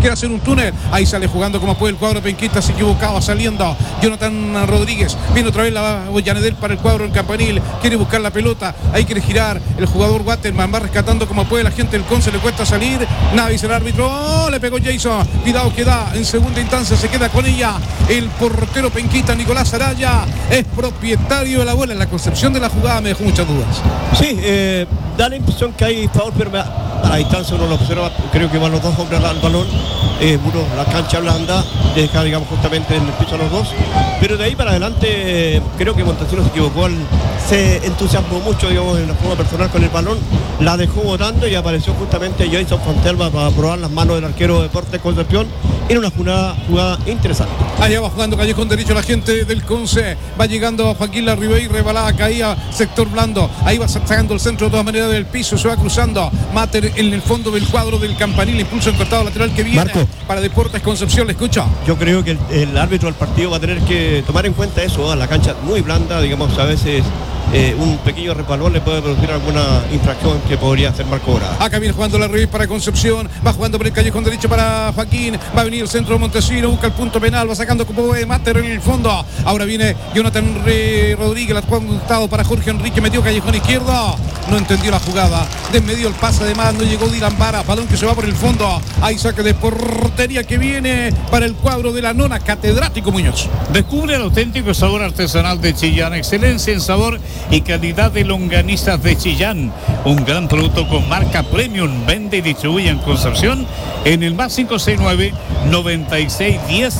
quiere hacer un túnel, ahí sale jugando como puede el cuadro penquista, se equivocaba saliendo Jonathan Rodríguez, viene otra vez la Yanedel para el cuadro del Campanil, quiere buscar la pelota, ahí quiere girar el jugador Waterman, va rescatando como puede la gente del Conce, le cuesta salir, nada dice el árbitro, le pegó Jason, cuidado que da, en segunda instancia se queda con ella el portero penquista Nicolás Araya, es propietario de la bola. En la concepción de la jugada me dejó muchas dudas. Sí, da la impresión que hay favor, pero a la distancia uno lo observa, creo que van los dos hombres al balón, la cancha blanda, deja, digamos, justamente en el piso a los dos, pero de ahí para adelante creo que Montesinos se equivocó, se entusiasmó mucho, digamos, en la forma personal con el balón, la dejó botando y apareció justamente Jason Fontelva para probar las manos del arquero de Deportes Concepción. Era una jugada interesante. Allá va jugando callejón derecho la gente del Conce, va llegando Joaquín Larribey, rebalada, caía, sector blando, ahí va sacando el centro de todas maneras del piso, se va cruzando, Mater en el fondo del cuadro del Campanil, impulso en cortado lateral que viene. Marco, para Deportes Concepción, le escucho. Yo creo que el árbitro del partido va a tener que tomar en cuenta eso, la cancha muy blanda, digamos, a veces un pequeño resbalón le puede producir alguna infracción que podría hacer Marco Borada. Acá viene jugando la Revés para Concepción, va jugando por el callejón derecho para Joaquín, va a venir el centro de Montesino, busca el punto penal, va sacando como Mater en el fondo, ahora viene Jonathan Rodríguez, la jugada un gustado para Jorge Enrique, metió callejón izquierdo, no entendió la jugada, desmedió el pase, además no llegó Dylan Vara, balón que se va por el fondo, hay saque de portería que viene para el cuadro de la nona, catedrático Muñoz. Descubre el auténtico sabor artesanal de Chillán, excelencia en sabor y calidad de longanizas de Chillán, un gran producto con marca Premium, vende y distribuye en Concepción en el más 569 96 10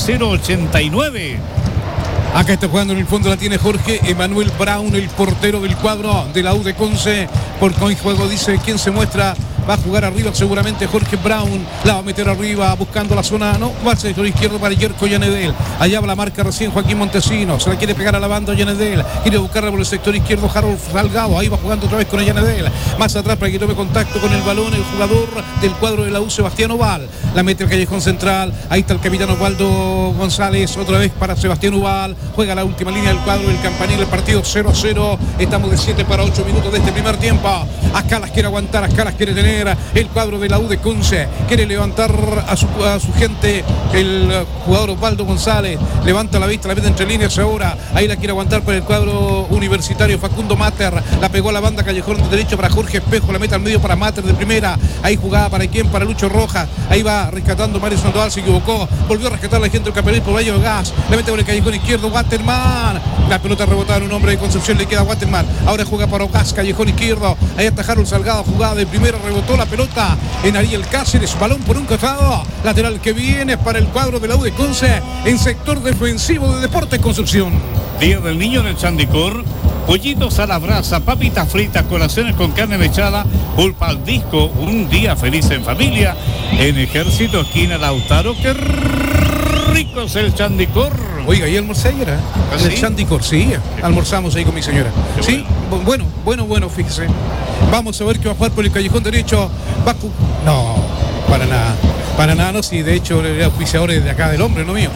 0089. Acá está jugando en el fondo, la tiene Jorge Emanuel Brown, el portero del cuadro de la U de Conce, porque hoy juego dice quién se muestra. Va a jugar arriba seguramente Jorge Brown, la va a meter arriba buscando la zona, no, va al sector izquierdo para Yerko Yanedel, allá va la marca recién Joaquín Montesinos, se la quiere pegar a la banda Yanedel, quiere buscarla por el sector izquierdo Harold Salgado, ahí va jugando otra vez con Yanedel, más atrás para que tome contacto con el balón el jugador del cuadro de la U, Sebastián Oval, la mete al callejón central, ahí está el capitán Osvaldo González, otra vez para Sebastián Oval, juega la última línea del cuadro del Campanil, el partido 0-0, estamos de 7 para 8 minutos de este primer tiempo, acá las quiere aguantar, acá las quiere tener el cuadro de la U de Conce, quiere levantar a su gente el jugador Osvaldo González, levanta la vista, la mete entre líneas ahora, ahí la quiere aguantar para el cuadro universitario Facundo Mater, la pegó a la banda callejón de derecho para Jorge Espejo, la mete al medio para Mater de primera, ahí jugaba para quién, para Lucho Rojas, ahí va rescatando Mario Sandoval, se equivocó, volvió a rescatar la gente del Campeonato por Valle de Gas, la mete por el callejón izquierdo Waterman, la pelota rebotada en un hombre de Concepción, le queda Waterman, ahora juega para Gas, callejón izquierdo, ahí está Harold Salgado, jugada de primera, rebotó la pelota en Ariel Cáceres, balón por un costado, lateral que viene para el cuadro de la U de Conce en sector defensivo de Deportes Concepción. Día del Niño en el Chandicor, pollitos a la brasa, papitas fritas, colaciones con carne mechada, pulpa al disco, un día feliz en familia, en Ejército, esquina Lautaro, qué rico es el Chandicor. Oiga, ¿y almorcé ayer? ¿Ah, En el sí? Chandicor, sí, almorzamos ahí con mi señora. Qué Sí, bueno, fíjese. Vamos a ver que va a jugar por el callejón derecho. No, para nada, no, sí, de hecho, el auspiciador es de acá del hombre, no mío.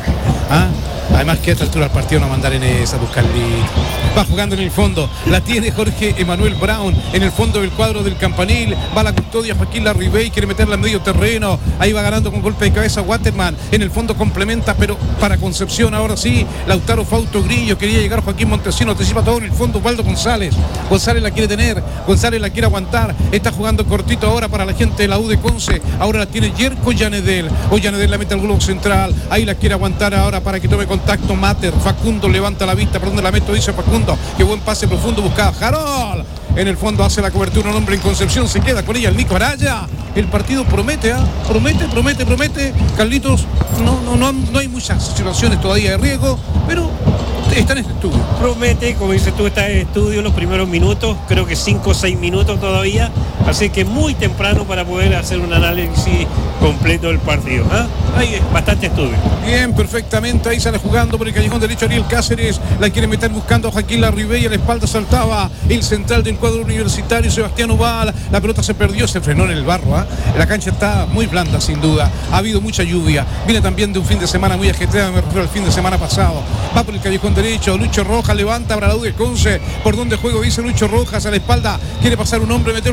Además que a esta altura del partido no mandar en esa buscarle. Va jugando en el fondo, la tiene Jorge Emanuel Brown en el fondo del cuadro del Campanil, va la custodia Joaquín Larribey, quiere meterla en medio terreno, ahí va ganando con golpe de cabeza Waterman, en el fondo complementa, pero para Concepción ahora sí, Lautaro Fausto Grillo, quería llegar Joaquín Montesino, anticipa todo en el fondo Osvaldo González la quiere tener, González la quiere aguantar, está jugando cortito ahora para la gente de la U de Conce, ahora la tiene Yerko Yanedel, Yanedel la mete al globo central, ahí la quiere aguantar ahora para que tome contacto Mater, Facundo levanta la vista, ¿por dónde la meto? Dice Facundo, qué buen pase profundo buscaba Harold, en el fondo hace la cobertura un hombre en Concepción, se queda con ella el Nico Araya, el partido promete, promete, Carlitos, no hay muchas situaciones todavía de riesgo, pero está en este estudio. Promete, como dices tú, está en estudio los primeros minutos, creo que 5 o 6 minutos todavía, así que muy temprano para poder hacer un análisis completo del partido. Hay bastante estudio. Bien, perfectamente, ahí sale jugando por el callejón derecho Ariel Cáceres, la quiere meter buscando a Joaquín Larribey, a la espalda saltaba el central del cuadro universitario Sebastián Oval, la pelota se perdió, se frenó en el barro, la cancha está muy blanda sin duda, ha habido mucha lluvia, viene también de un fin de semana muy ajetreado, me refiero al fin de semana pasado, va por el callejón derecho, Lucho Rojas levanta para la U de Conce, por donde juego dice Lucho Rojas a la espalda, quiere pasar un hombre, meter el centro,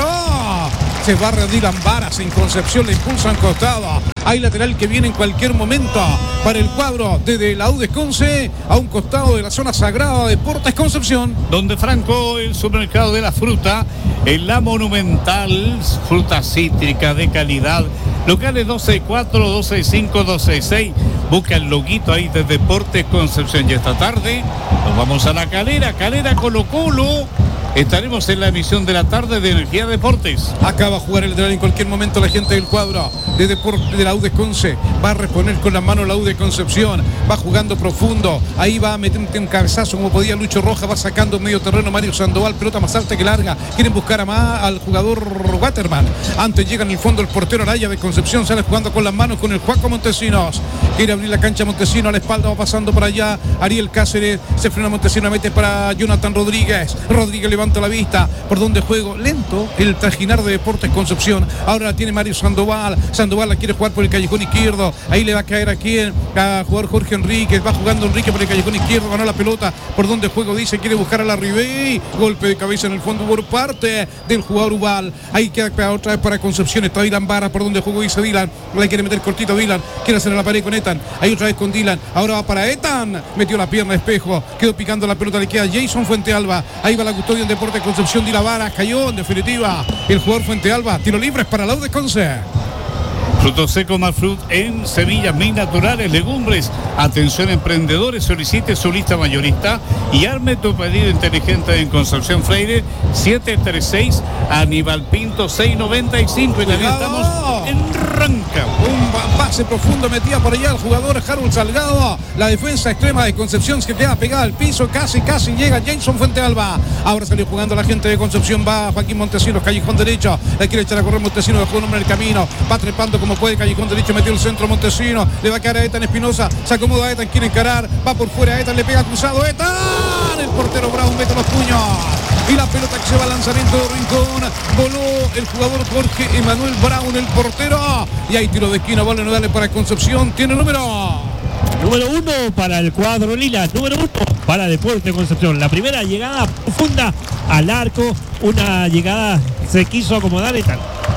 centro. Se barre Dylan Varas en Concepción, le impulsan costado. Hay lateral que viene en cualquier momento para el cuadro de la U de Conce, a un costado de la zona sagrada de Deportes Concepción. Donde Franco, el supermercado de la fruta, en la Monumental, fruta cítrica de calidad. Locales 124, 265, 266. Busca el loguito ahí de Deportes Concepción. Y esta tarde nos vamos a la Calera Colo Colo. Estaremos en la emisión de la tarde de Energía Deportes. Acaba a jugar el lateral en cualquier momento la gente del cuadro de la U de Conce. Va a reponer con la mano la U de Concepción. Va jugando profundo. Ahí va a meter un cabezazo como podía Lucho Rojas. Va sacando en medio terreno Mario Sandoval. Pelota más alta que larga. Quieren buscar al jugador Waterman. Antes llega en el fondo el portero Araya de Concepción. Sale jugando con las manos con el Juaco Montesinos. Quiere abrir la cancha Montesinos. A la espalda va pasando por allá Ariel Cáceres. Se frena Montesinos. Mete para Jonathan Rodríguez. Rodríguez levanta la vista por donde juego lento el trajinar de Deportes Concepción. Ahora la tiene Mario Sandoval. Sandoval la quiere jugar por el callejón izquierdo. Ahí le va a caer aquí a jugar Jorge Enríquez. Va jugando Enrique por el callejón izquierdo. Ganó la pelota por donde juego. Dice quiere buscar a la Ribey. Golpe de cabeza en el fondo por parte del jugador Ubal. Ahí queda otra vez para Concepción. Está Dylan Vara por donde juego. Dice Dylan. La quiere meter cortito Dylan. Quiere hacer a la pared con Etan. Ahí otra vez con Dylan. Ahora va para Etan. Metió la pierna Espejo. Quedó picando la pelota. Le queda Jason Fuentealba. Ahí va la custodia en Deportes Concepción. Dylan Vara cayó en definitiva el jugador Fuentealba. Tiro libre para la U de Conce. Frutos secos Marfrut en semillas muy naturales, legumbres. Atención emprendedores, solicite su lista mayorista y arme tu pedido inteligente en Concepción Freire 736 Aníbal Pinto 695. Y también estamos en Rancagua. Un pase profundo metía por allá el jugador Harold Salgado. La defensa extrema de Concepción se queda pegada al piso. Casi llega Jason Fuentealba. Ahora salió jugando la gente de Concepción. Va Joaquín Montesinos, callejón derecho. La quiere echar a correr Montesinos, dejó un hombre en el camino. Va trepando como puede, callejón derecho, metió el centro Montesinos. Le va a quedar a Etan Espinosa. Se acomoda a Etan, quiere encarar. Va por fuera Etan, le pega cruzado Etan. El portero Brown mete los puños. Y la pelota que se va al lanzamiento de Rincón. Voló el jugador Jorge Emanuel Brown, el portero. Y hay tiro de esquina, vale, no dale para Concepción. Tiene número 1 para el cuadro lila, número 1 para Deportes Concepción. La primera llegada profunda al arco, una llegada se quiso acomodar Etan.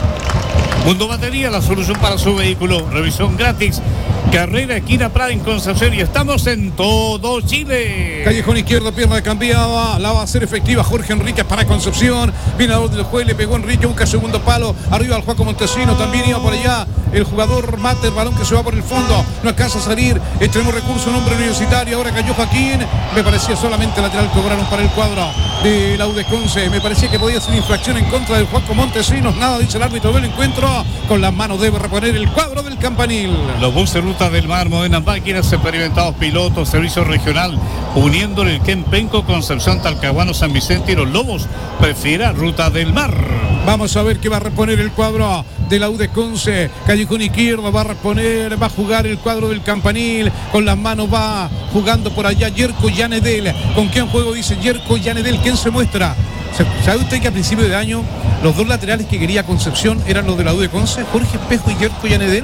Mundo Batería, la solución para su vehículo. Revisión gratis. Carrera esquina Prada en Concepción y estamos en todo Chile. Callejón izquierdo, pierna cambiada, la va a hacer efectiva Jorge Enríquez para Concepción. Viene a donde el juez, le pegó Enrique, busca segundo palo, arriba al Juaco Montesinos, también iba por allá el jugador Mate, el balón que se va por el fondo, no alcanza a salir, extremo recurso, un hombre universitario, ahora cayó Joaquín, me parecía solamente lateral que cobraron para el cuadro de la U de Conce, me parecía que podía ser infracción en contra del Juaco Montesinos, nada dice el árbitro del encuentro, con las manos debe reponer el cuadro del Campanil. Los buses Ruta del Mar, modernas máquinas, experimentados pilotos, servicio regional, uniéndole el Quempenco, Concepción, Talcahuano, San Vicente y los Lobos. Prefiera Ruta del Mar. Vamos a ver qué va a reponer el cuadro de la U de Conce. Callejón izquierdo va a reponer, va a jugar el cuadro del Campanil. Con las manos va jugando por allá Yerko Yanedel. ¿Con quién juego? Dice Yerko Yanedel. ¿Quién se muestra? ¿Sabe usted que a principio de año los dos laterales que quería Concepción eran los de la U de Conce? Jorge Espejo y Yerko Yanedel.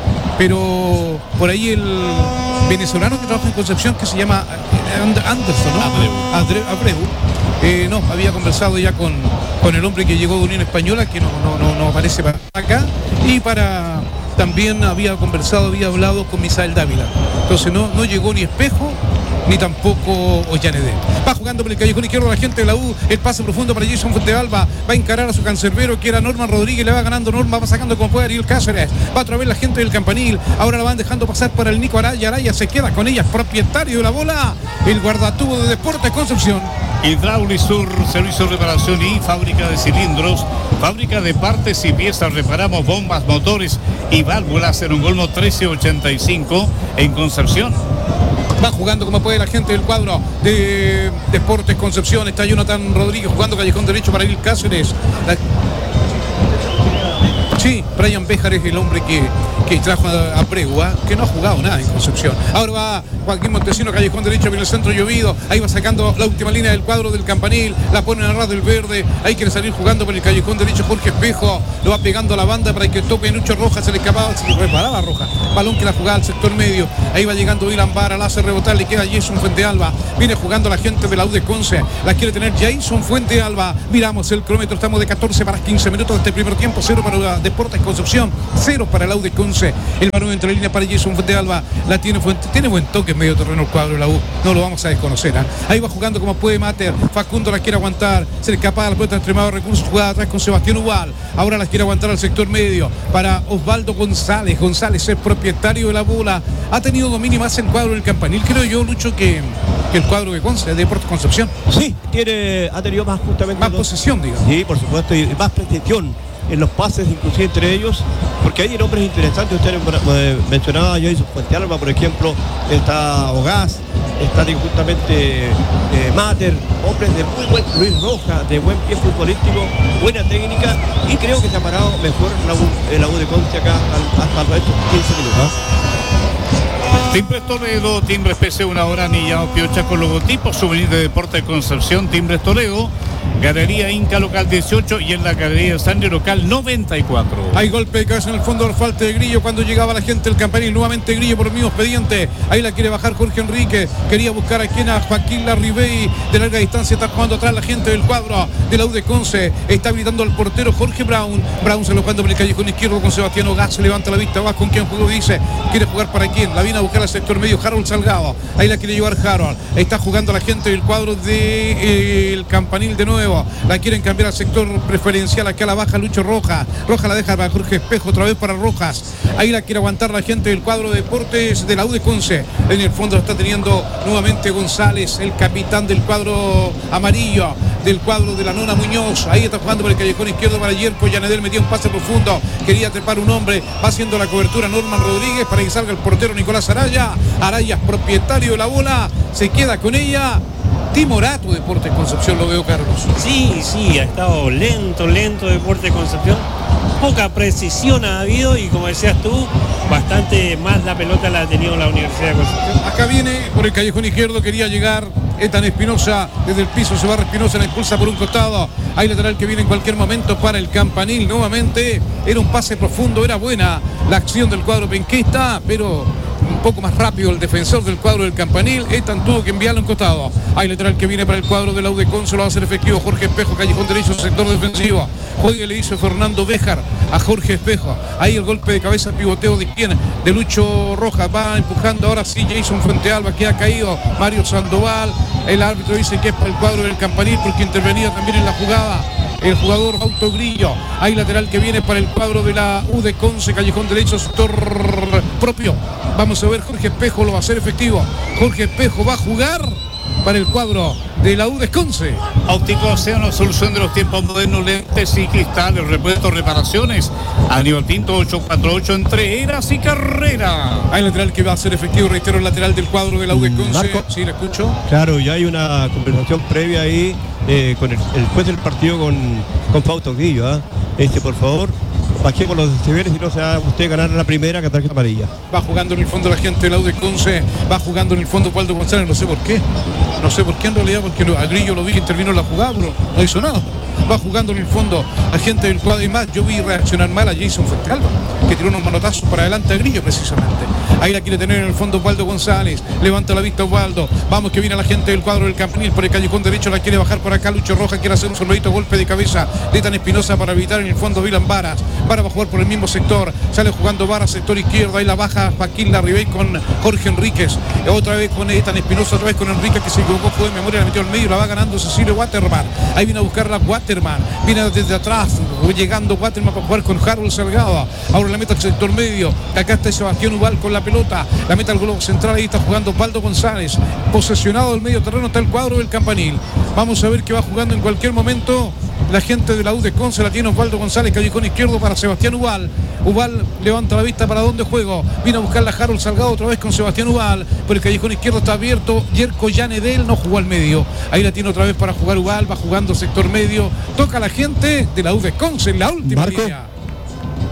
Pero por ahí el venezolano que trabaja en Concepción, que se llama Anderson, ¿no? Abreu. No, había conversado ya con el hombre que llegó de Unión Española, que no aparece para acá, y para también había hablado con Misael Dávila. Entonces no llegó ni Espejo ni tampoco Ollanedel. Va jugando por el callejón izquierdo la gente de la U, el pase profundo para Jason Fuentealba, va a encarar a su cancerbero que era Norman Rodríguez, le va ganando Norman, va sacando como puede Ariel Cáceres, va otra vez la gente del Campanil, ahora la van dejando pasar para el Nico Araya se queda con ella, propietario de la bola, el guardatubo de Deportes Concepción. Hidraulisur, servicio de reparación y fábrica de cilindros, fábrica de partes y piezas, reparamos bombas, motores y válvulas en un Golmo 1385 en Concepción. Va jugando como puede la gente del cuadro de Deportes Concepción. Está Jonathan Rodríguez jugando callejón derecho para Ariel Cáceres. Sí, Brian Béjar es el hombre que trajo a Pregua, que no ha jugado nada en Concepción. Ahora va Joaquín Montesino, callejón derecho, viene el centro llovido, ahí va sacando la última línea del cuadro del Campanil, la pone en el ras del verde, ahí quiere salir jugando por el callejón derecho Jorge Espejo, lo va pegando a la banda para que toque Nucho Rojas, se le escapaba, se le reparaba Rojas, balón que la jugaba al sector medio, ahí va llegando Dylan Vara, la hace rebotar, le queda Jason Fuentealba, viene jugando la gente de la U de Conce, la quiere tener Jason Fuentealba, miramos el cronómetro, estamos de 14 para 15 minutos de este primer tiempo, 0 para Deportes Concepción, 0 para la U de Conce, el balón entre línea para Jason Fuentealba, la tiene buen toque en medio terreno el cuadro de la U, no lo vamos a desconocer, ¿eh? Ahí va jugando como puede Mater, Facundo la quiere aguantar, se le escapa la pelota extremado recursos, jugada atrás con Sebastián Ubal, ahora la quiere aguantar al sector medio para Osvaldo González, González es propietario de la bola, ha tenido dominio más el cuadro del Campanil, creo yo, Lucho, que el cuadro de Conce, de Deportes Concepción. Sí, ha tenido más justamente más posesión, digamos. Sí, por supuesto, y más precisión en los pases, inclusive entre ellos, porque hay nombres interesantes. Usted mencionaba a Jason Fuentealba, por ejemplo, está Ogaz, está justamente Mater, hombres de muy buen, Luis Rojas, de buen pie futbolístico, buena técnica, y creo que se ha parado mejor la U de Conce acá hasta estos 15 minutos. Timbres Toledo, Timbres PC, una hora anillado piocha con logotipos, souvenir de Deportes Concepción, Timbres Toledo, Galería Inca local 18 y en la Galería Sandy local 94. Hay golpe de cabeza en el fondo, falta de Grillo cuando llegaba la gente del Campanil, nuevamente Grillo por el mismo expediente, ahí la quiere bajar Jorge Enrique, quería buscar a quien a Joaquín Larribey, de larga distancia está jugando atrás la gente del cuadro de la U de Conce, está habilitando al portero Jorge Brown se lo jugando por el callejón izquierdo con Sebastián Ogaz, se levanta la vista, va con quien jugó, dice, quiere jugar para quién, la viene a buscar al sector medio Harold Salgado, ahí la quiere llevar Harold, está jugando la gente del cuadro del Campanil de nuevo, la quieren cambiar al sector preferencial, acá la baja Lucho Rojas la deja para Jorge Espejo, otra vez para Rojas, ahí la quiere aguantar la gente del cuadro de Deportes de la U de Conce, en el fondo está teniendo nuevamente González, el capitán del cuadro amarillo, del cuadro de la Nona Muñoz, ahí está jugando por el callejón izquierdo para Yerko, Yanedel metió un pase profundo, quería trepar un hombre, va haciendo la cobertura Norman Rodríguez para que salga el portero Nicolás Araya es propietario de la bola, se queda con ella Timorato Deportes Concepción, lo veo, Carlos. Sí, ha estado lento Deportes Concepción, poca precisión ha habido y como decías tú, bastante más la pelota la ha tenido la Universidad de Concepción. Acá viene por el callejón izquierdo, quería llegar Etan Espinosa, desde el piso se va Espinosa, la impulsa por un costado, hay lateral que viene en cualquier momento para el Campanil, nuevamente, era un pase profundo, era buena la acción del cuadro penquista, pero un poco más rápido el defensor del cuadro del Campanil, Etan tuvo que enviarlo en costado, hay lateral que viene para el cuadro de la U de Conce, lo va a hacer efectivo Jorge Espejo, callejón derecho, sector defensivo, juegue le hizo Fernando Béjar a Jorge Espejo, ahí el golpe de cabeza, pivoteo de quién, de Lucho Rojas, va empujando ahora sí Jason Fuentealba, que ha caído Mario Sandoval, el árbitro dice que es para el cuadro del Campanil porque intervenía también en la jugada el jugador Auto Grillo, hay lateral que viene para el cuadro de la U de Conce, callejón derecho, sector propio, vamos a ver, Jorge Espejo lo va a hacer efectivo, Jorge Espejo va a jugar para el cuadro de la U de Conce. Óptico Océano, solución de los tiempos modernos, lentes y cristales, repuestos, reparaciones. Aníbal Pinto 848 entre Eras y Carrera. Hay lateral que va a ser efectivo, reitero, el lateral del cuadro de la U de Conce. Marco. Sí, le escucho. Claro, ya hay una conversación previa ahí con el juez del partido con Fausto Guillo, por favor, bajemos los decibeles y no se va usted ganar la primera que tarjeta amarilla. Va jugando en el fondo la gente de la U de Conce, va jugando en el fondo Waldo González, no sé por qué en realidad, porque a Grillo lo vi que intervino en la jugada, pero no hizo nada. Va jugando en el fondo la gente del cuadro y más, yo vi reaccionar mal a Jason Fuentealba, que tiró unos manotazos para adelante a Grillo precisamente. Ahí la quiere tener en el fondo Osvaldo González, levanta la vista Osvaldo, vamos que viene la gente del cuadro del Campanil por el callejón derecho, la quiere bajar por acá Lucho Rojas, quiere hacer un sonidito golpe de cabeza de Etan Espinosa para evitar en el fondo Dylan Varas, va a jugar por el mismo sector, sale jugando Varas, sector izquierdo, ahí la baja Joaquín Larribey con Jorge Enríquez, otra vez con Etan Espinosa, otra vez con Enríquez que se equivocó, fue de memoria, la metió al medio, la va ganando Cecilio Waterman, ahí viene a buscarla Waterman, viene desde atrás, llegando Waterman para jugar con Harold Salgado, ahora la meta al sector medio, acá está Sebastián Ubal con la pelota, la meta al globo central, ahí está jugando Osvaldo González, posesionado del medio terreno está el cuadro del Campanil, vamos a ver que va jugando en cualquier momento la gente de la U de Conce, la tiene Osvaldo González, callejón izquierdo para Sebastián Ubal, levanta la vista para dónde juego, viene a buscar la Harold Salgado otra vez con Sebastián Ubal, por el callejón izquierdo está abierto, Yerko Yanedel no jugó al medio, ahí la tiene otra vez para jugar Ubal, va jugando sector medio, toca la gente de la U de Conce en la última Marco. línea.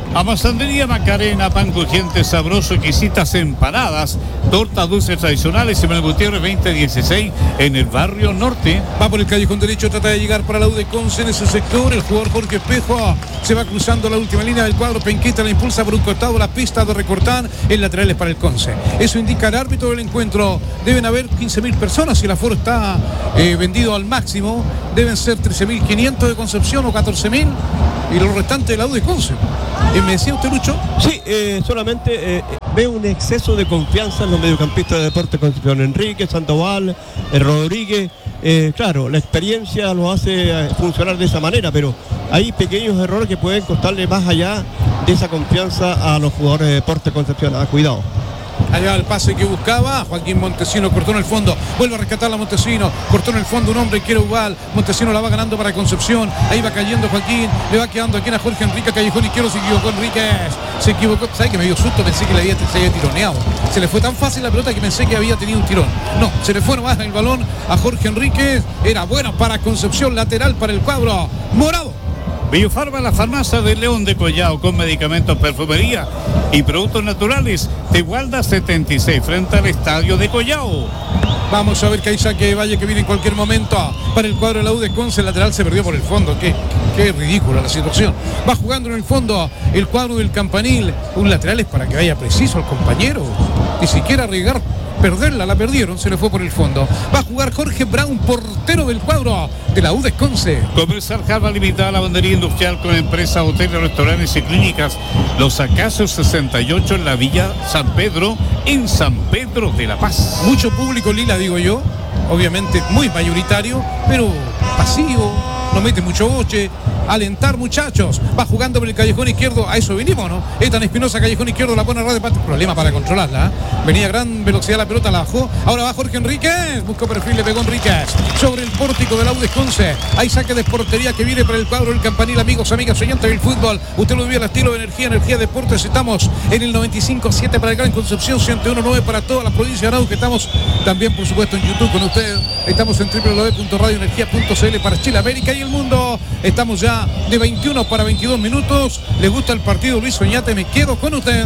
Amasandería Macarena, pan crujiente, sabroso, exquisitas empanadas, tortas dulces tradicionales, en el Gutiérrez 2016, en el barrio norte. Va por el callejón derecho, trata de llegar para la U de Conce en ese sector. El jugador Jorge Espejo se va cruzando la última línea del cuadro. Penquita la impulsa por un costado, la pista de recortar. El lateral es para el Conce. Eso indica el árbitro del encuentro. Deben haber 15.000 personas si el aforo está vendido al máximo. Deben ser 13.500 de Concepción o 14.000 y los restantes de la U de Conce. ¿Me decía usted, Lucho? Sí, solamente veo un exceso de confianza en los mediocampistas de Deportes Concepción. Enrique, Sandoval, Rodríguez. Claro, la experiencia lo hace funcionar de esa manera, pero hay pequeños errores que pueden costarle más allá de esa confianza a los jugadores de Deportes Concepción. Cuidado. Allá el pase que buscaba Joaquín Montesino, cortó en el fondo, vuelve a rescatarla Montesino, cortó en el fondo un hombre que era Ubal, Montesino la va ganando para Concepción, ahí va cayendo Joaquín, le va quedando aquí a Jorge Enrique, callejón izquierdo, se equivocó Enríquez, se equivocó, ¿sabe que me dio susto? Pensé que se había tironeado, se le fue tan fácil la pelota que pensé que había tenido un tirón, no, se le fue nomás el balón a Jorge Enríquez, era bueno para Concepción, lateral para el cuadro morado. Biofarma, la farmacia de León de Collao, con medicamentos, perfumería y productos naturales. Tegualda 76, frente al estadio de Collao. Vamos a ver que hay saque de Valle que viene en cualquier momento para el cuadro de la U de Conce. El lateral se perdió por el fondo. Qué ridícula la situación. Va jugando en el fondo el cuadro del Campanil. Un lateral es para que vaya preciso al compañero. Ni siquiera arriesgar perderla, la perdieron, se le fue por el fondo. Va a jugar Jorge Brown, portero del cuadro de la U de Conce. Comercial Java Limitada, lavandería industrial con empresas, hoteles, restaurantes y clínicas. Los Acacios 68 en la Villa San Pedro, en San Pedro de la Paz. Mucho público lila, digo yo, obviamente muy mayoritario, pero pasivo, no mete mucho boche. Alentar, muchachos. Va jugando por el callejón izquierdo. A eso vinimos, ¿no? Etan Espinosa, callejón izquierdo, la pone a ras de pata. Problema para controlarla, ¿eh? Venía a gran velocidad la pelota, la bajó. Ahora va Jorge Enríquez. Buscó perfil, le pegó Enríquez. Sobre el pórtico de la U de Conce. Hay saque de portería que viene para el cuadro del Campanil. Amigos, amigas, oyentes del fútbol. Usted lo vive al estilo de Energía Deportes. Estamos en el 95.7 para el Gran Concepción, 101.9 para toda la provincia de Arauco. Estamos también, por supuesto, en YouTube con ustedes. Estamos en www.radioenergia.cl para Chile, América y el mundo. Estamos ya de 21 para 22 minutos. ¿Le gusta el partido, Luis Oñate? Me quedo con usted.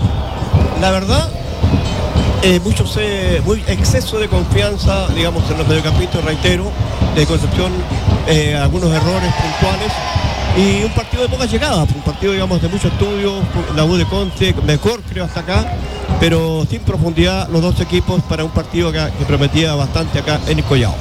La verdad, muy exceso de confianza, digamos, en los mediocampistas, reitero, de Concepción, algunos errores puntuales y un partido de pocas llegadas, un partido, digamos, de mucho estudio. La U de Conce, mejor creo hasta acá, pero sin profundidad los dos equipos para un partido que prometía bastante acá en el Collao.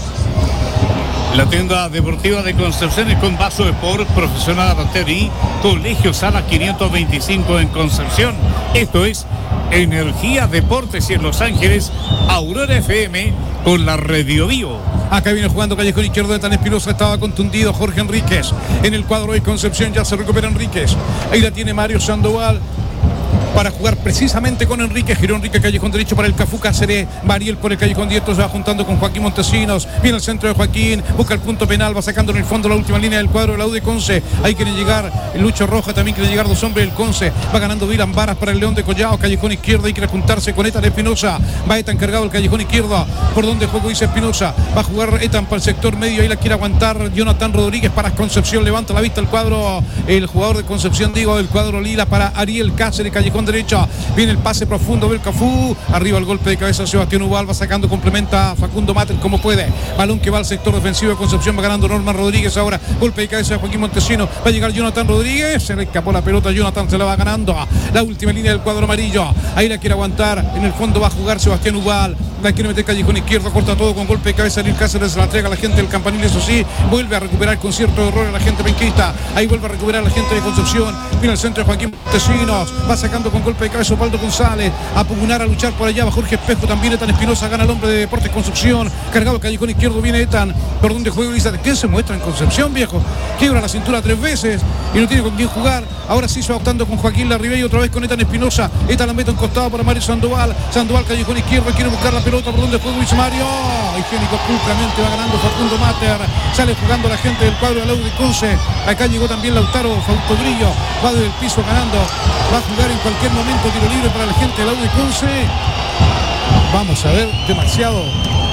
La tienda deportiva de Concepción es con Vaso Sport, Profesional Amateur y Colegio Sala 525 en Concepción. Esto es Energía Deportes y en Los Ángeles, Aurora FM con la Radio Bio. Acá viene jugando callejón izquierdo de Tan Espinosa, estaba contundido Jorge Enríquez. En el cuadro de Concepción ya se recupera Enríquez. Ahí la tiene Mario Sandoval para jugar precisamente con Enrique. Giró Enrique, callejón derecho para el Cafú Cáceres. Mariel por el callejón diestro, se va juntando con Joaquín Montesinos. Viene el centro de Joaquín, busca el punto penal, va sacando en el fondo la última línea del cuadro de la U de Conce. Ahí quieren llegar el Lucho Roja, también quieren llegar dos hombres del Conce. Va ganando Dylan Varas para el León de Collao, callejón izquierdo. Ahí quiere juntarse con Etan Espinosa. Va Etan cargado el callejón izquierdo, por donde juego dice Espinosa. Va a jugar Etan para el sector medio, ahí la quiere aguantar Jonathan Rodríguez para Concepción. Levanta la vista el cuadro, el jugador de Concepción, digo, del cuadro lila para Ariel Cáceres, callejón derecho. Viene el pase profundo del Cafú. Arriba el golpe de cabeza Sebastián Ubal. Va sacando, complementa a Facundo Mater como puede. Balón que va al sector defensivo de Concepción. Va ganando Norman Rodríguez ahora. Golpe de cabeza de Joaquín Montesino. Va a llegar Jonathan Rodríguez. Se le escapó la pelota. Jonathan se la va ganando. La última línea del cuadro amarillo. Ahí la quiere aguantar. En el fondo va a jugar Sebastián Ubal. La quiere meter callejón izquierdo. Corta todo con golpe de cabeza. Ariel Cáceres se la entrega a la gente del Campanil. Eso sí, vuelve a recuperar con cierto error a la gente penquista. Ahí vuelve a recuperar a la gente de Concepción. Viene al centro de Joaquín Montesinos. Va sacando con golpe de cabeza Osvaldo González. A pugnar, a luchar por allá va Jorge Espejo, también Etan Espinosa, gana el hombre de Deportes Concepción, cargado el callejón izquierdo, viene Etan, por donde juega y dice, ¿quién se muestra en Concepción, viejo? Quiebra la cintura 3 veces y no tiene con quién jugar. Ahora sí se va optando con Joaquín Larribey, otra vez con Etan Espinosa. Etan la mete en costado para Mario Sandoval. Sandoval, callejón izquierdo, quiere buscar la pelota por donde juega Luis Mario. Higiénico pulcramente va ganando Facundo Mater. Sale jugando la gente del cuadro de la U de Conce. Acá llegó también Lautaro Fausto Grillo, va desde el piso ganando. Va a jugar en cualquier momento tiro libre para la gente de la U de Conce. Vamos a ver, demasiado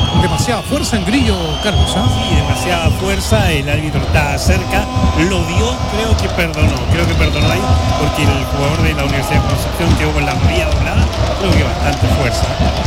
demasiada fuerza en Grillo, Carlos. Sí, demasiada fuerza, el árbitro está cerca, lo dio, creo que perdonó ahí, porque el jugador de la Universidad de Concepción quedó con la rodilla doblada, creo que bastante fuerza.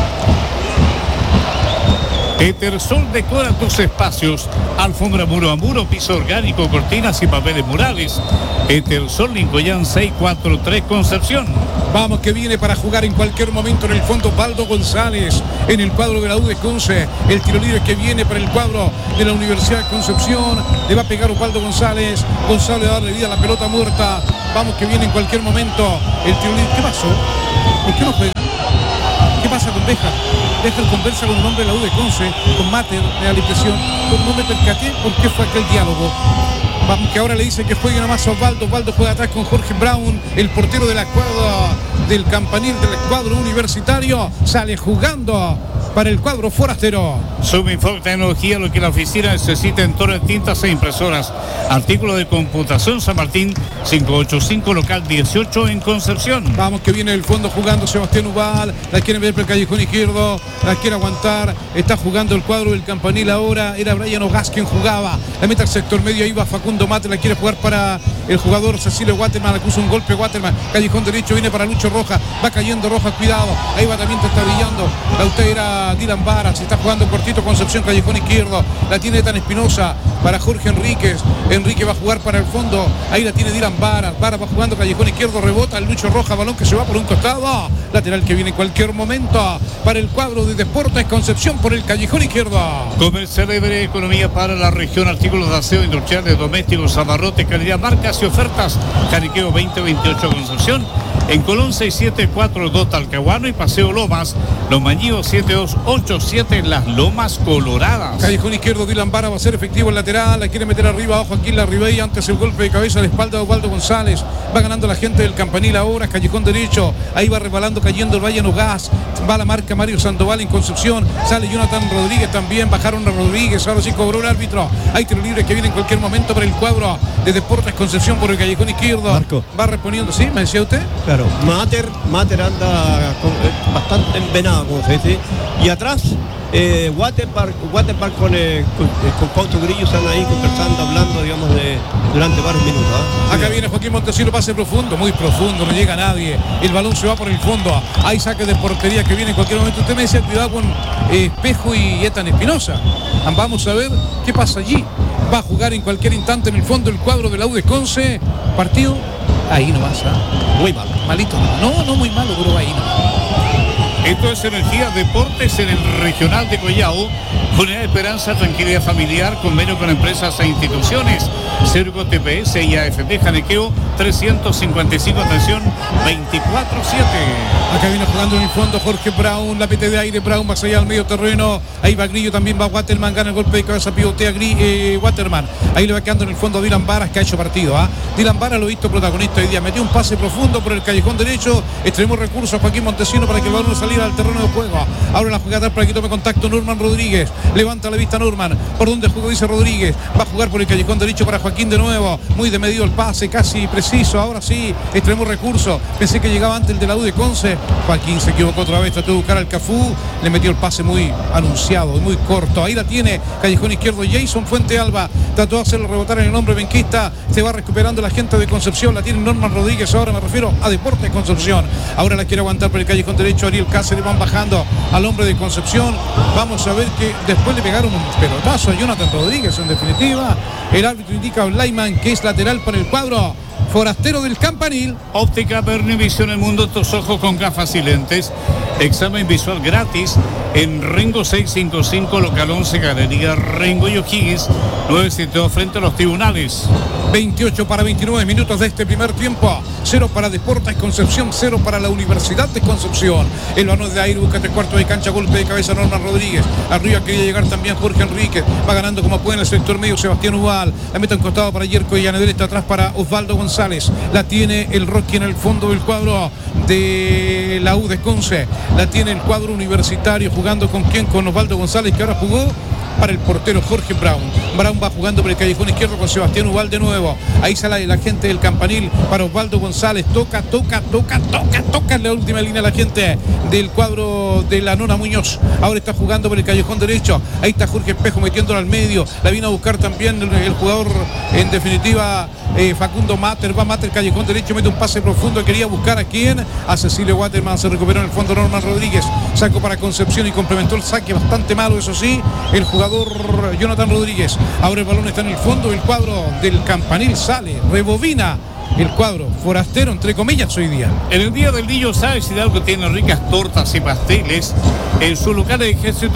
Etersol decora tus espacios, alfombra muro a muro, piso orgánico, cortinas y papeles murales. Etersol Lincoln 643 Concepción. Vamos que viene para jugar en cualquier momento en el fondo Osvaldo González en el cuadro de la U de Conce. El tiro libre que viene para el cuadro de la Universidad de Concepción. Le va a pegar Osvaldo González. González va a darle vida a la pelota muerta. Vamos que viene en cualquier momento el tiro libre. ¿Qué pasó? ¿Por qué no juega? ¿Qué pasa con Béjar? Béjar conversa con un hombre de la U de Conce, con Mater, me da la impresión. No me percaté por qué fue aquel diálogo. Vamos que ahora le dice que juegue nomás a Osvaldo. Osvaldo juega atrás con Jorge Brown, el portero de la escuadra del Campanil del cuadro universitario. Sale jugando para el cuadro forastero. Suminfor Tecnología, lo que la oficina necesita en torno de tintas e impresoras. Artículo de computación San Martín 585 local 18 en Concepción. Vamos que viene el fondo jugando Sebastián Ubal. La quiere ver por el callejón izquierdo. La quiere aguantar. Está jugando el cuadro del Campanil ahora. Era Brian Ogas quien jugaba. La meta al sector medio. Ahí va Facundo Mate. La quiere jugar para el jugador Cecilio Waterman. Le puso un golpe Waterman. Callejón derecho. Viene para Lucho Rojas. Va cayendo Rojas. Cuidado. Ahí va también. Está brillando. La usted era Dylan Vara. Se está jugando cortito Concepción. Callejón izquierdo. La tiene Tan Espinosa para Jorge Enríquez. Enrique va a jugar para el fondo. Ahí la tiene Dylan Vara. Vara va jugando callejón izquierdo. Rebota el Lucho Rojas. Balón que se va por un costado. Lateral que viene en cualquier momento para el cuadro de Deportes Concepción por el callejón izquierdo. Comercial Ebre, economía para la región. Artículos de aseo industriales, domésticos, abarrotes, calidad, marcas y ofertas. Caniqueo 2028 Concepción. En Colón 6742 Talcahuano y Paseo Lomas. Los Mañíos 7287 Las Lomas Coloradas. Callejón izquierdo, Dylan Vara va a ser efectivo el lateral. La quiere meter arriba a Joaquín Larribey. Antes el golpe de cabeza a la espalda de Osvaldo González. Va ganando la gente del Campanil ahora. Callejón derecho. Ahí va resbalando, cayendo el Brian Ogas. Va la marca Mario Sandoval en Concepción. Sale Jonathan Rodríguez también. Bajaron a Rodríguez. Ahora sí cobró el árbitro. Hay tiro libre que viene en cualquier momento para el cuadro de Deportes Concepción por el callejón izquierdo. Marco. Va respondiendo. ¿Sí? ¿Me decía usted? Claro, Mater anda bastante envenado, como se dice. Y atrás, Waterpark con Pauto Grillo están ahí conversando, hablando, digamos, durante varios minutos. Acá viene Joaquín Montesino, pase profundo, muy profundo, no llega nadie. El balón se va por el fondo. Hay saque de portería que viene en cualquier momento. Usted me decía, cuidado con Espejo y Ethan Espinosa. Vamos a ver qué pasa allí. Va a jugar en cualquier instante en el fondo el cuadro de la U de Conce. Partido ahí nomás. Muy malo. Malito. No muy malo, pero ahí nomás. Esto es Energía Deportes en el Regional de Collao. Unidad de Esperanza, tranquilidad familiar, convenio con empresas e instituciones. Cerco TPS y AFP Janequeo 355, atención 24-7. Acá viene jugando en el fondo Jorge Brown, la pete de aire, Brown va allá al medio terreno. Ahí va Grillo, también va Waterman, gana el golpe de cabeza, pivotea Waterman. Ahí le va quedando en el fondo Dylan Varas, que ha hecho partido. Dylan Varas lo he visto protagonista hoy día. Metió un pase profundo por el callejón derecho. Extremó recursos a Joaquín Montesino para que el balón saliera al terreno de juego. Ahora la juega atrás para que tome contacto Norman Rodríguez. Levanta la vista Norman. ¿Por dónde juega? Dice Rodríguez. Va a jugar por el callejón derecho para Joaquín de nuevo. Muy de medido el pase, casi preciso. Ahora sí, extremó recursos. Pensé que llegaba antes el de la U de Conce. Joaquín se equivocó otra vez. Trató de buscar al Cafú. Le metió el pase muy anunciado y muy corto. Ahí la tiene. Callejón izquierdo Jason Fuente Alba. Trató de hacerlo rebotar en el hombre benquista. Se va recuperando la gente de Concepción. La tiene Norman Rodríguez. Ahora me refiero a Deportes Concepción. Ahora la quiere aguantar por el callejón derecho. Ariel Cáceres. Van bajando al hombre de Concepción. Vamos a ver que después le pegaron un pelotazo a Jonathan Rodríguez. En definitiva, el árbitro indica a Blayman que es lateral para el cuadro forastero del Campanil. Óptica Vernivisión, el mundo tus ojos con gafas y lentes. Examen visual gratis en Rengo 655, local 11, Galería Rengo y O'Higgins 972 frente a los tribunales. 28 para 29 minutos de este primer tiempo. 0 para Deportes Concepción, 0 para la Universidad de Concepción. El balón de aire, busca 3/4 de cancha, golpe de cabeza Norman Rodríguez. Arriba quería llegar también Jorge Enríquez. Va ganando como puede en el sector medio Sebastián Ubal. La meta encostado para Yerko y Yanedel, está atrás para Osvaldo González. La tiene el Rocky en el fondo del cuadro de la U de Conce. La tiene el cuadro universitario, jugando con quién, con Osvaldo González, que ahora jugó para el portero Jorge Brown. Brown va jugando por el callejón izquierdo con Sebastián Ubal de nuevo. Ahí sale la gente del Campanil para Osvaldo González. Toca en la última línea la gente del cuadro de la Nona Muñoz. Ahora está jugando por el callejón derecho. Ahí está Jorge Espejo metiéndolo al medio. La vino a buscar también el jugador, en definitiva, Facundo Mater. Va Mater, callejón derecho, mete un pase profundo. Quería buscar a quién, a Cecilio Waterman. Se recuperó en el fondo Norman Rodríguez. Sacó para Concepción y complementó el saque, bastante malo, eso sí, el jugador Jonathan Rodríguez. Ahora el balón está en el fondo. El cuadro del Campanil sale, rebobina el cuadro forastero, entre comillas, hoy día. En el día del Niño, ¿sabes? Hidalgo tiene ricas tortas y pasteles en su local de Ejército